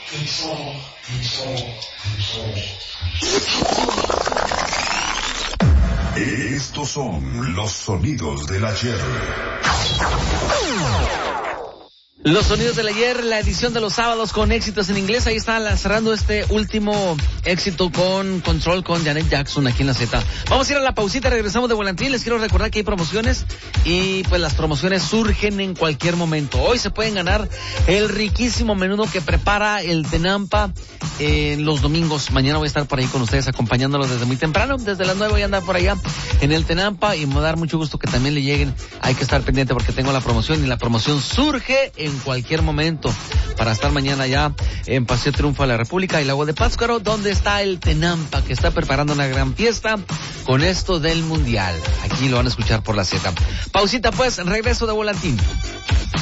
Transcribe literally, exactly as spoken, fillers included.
Estos son los sonidos del ayer. Los sonidos del ayer, la edición de los sábados con éxitos en inglés. Ahí está cerrando este último éxito con Control con Janet Jackson aquí en la Z. Vamos a ir a la pausita, regresamos de volantín. Les quiero recordar que hay promociones y pues las promociones surgen en cualquier momento. Hoy se pueden ganar el riquísimo menudo que prepara el Tenampa en los domingos. Mañana voy a estar por ahí con ustedes acompañándolos desde muy temprano. Desde las nueve voy a andar por allá en el Tenampa y me va a dar mucho gusto que también le lleguen. Hay que estar pendiente porque tengo la promoción y la promoción surge en cualquier momento para estar mañana ya en Paseo Triunfo de la República y Lago de Pátzcuaro, donde está el Tenampa, que está preparando una gran fiesta con esto del Mundial. Aquí lo van a escuchar por la Z. Pausita pues, regreso de volantín.